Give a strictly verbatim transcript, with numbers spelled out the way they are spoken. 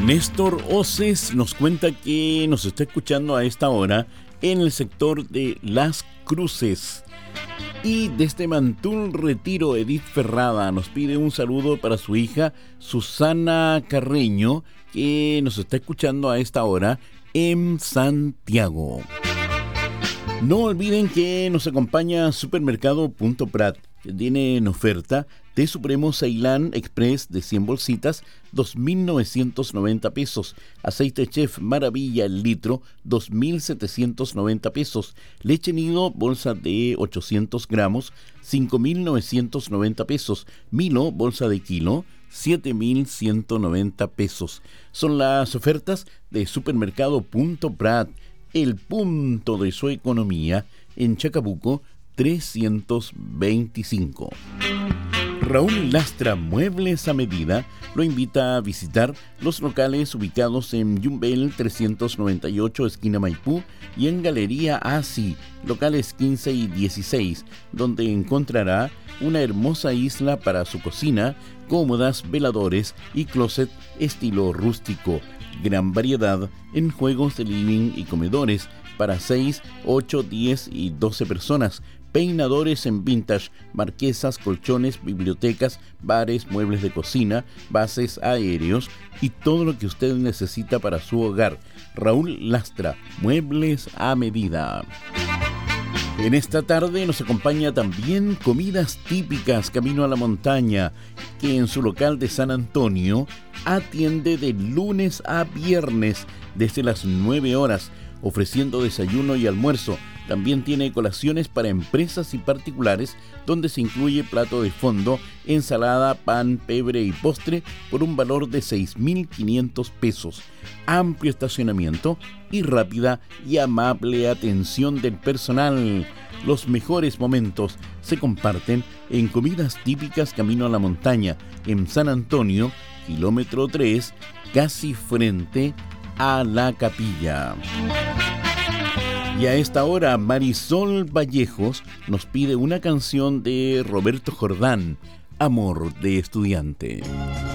Néstor Oces nos cuenta que nos está escuchando a esta hora en el sector de Las Cruces. Y desde Mantul Retiro, Edith Ferrada nos pide un saludo para su hija Susana Carreño, que nos está escuchando a esta hora en Santiago. No olviden que nos acompaña Supermercado Punto Prat, que tiene en oferta té Supremo Ceilán Express de cien bolsitas, dos mil novecientos noventa pesos. Aceite Chef Maravilla el litro, dos mil setecientos noventa pesos. Leche Nido, bolsa de ochocientos gramos, cinco mil novecientos noventa pesos. Milo, bolsa de kilo, siete mil ciento noventa pesos. Son las ofertas de Supermercado Punto Prat, el punto de su economía, en Chacabuco trescientos veinticinco. Raúl Lastra Muebles a Medida lo invita a visitar los locales ubicados en Yumbel trescientos noventa y ocho, esquina Maipú, y en Galería Asi, locales quince y dieciséis, donde encontrará una hermosa isla para su cocina, cómodas, veladores y closet estilo rústico. Gran variedad en juegos de living y comedores para seis, ocho, diez y doce personas. Peinadores en vintage, marquesas, colchones, bibliotecas, bares, muebles de cocina, bases aéreos y todo lo que usted necesita para su hogar. Raúl Lastra, Muebles a Medida. En esta tarde nos acompaña también Comidas Típicas Camino a la Montaña, que en su local de San Antonio atiende de lunes a viernes desde las nueve horas, ofreciendo desayuno y almuerzo. También tiene colaciones para empresas y particulares, donde se incluye plato de fondo, ensalada, pan, pebre y postre por un valor de seis mil quinientos pesos. Amplio estacionamiento y rápida y amable atención del personal. Los mejores momentos se comparten en Comidas Típicas Camino a la Montaña, en San Antonio, kilómetro tres, casi frente a la capilla. Y a esta hora Marisol Vallejos nos pide una canción de Roberto Jordán, Amor de Estudiante.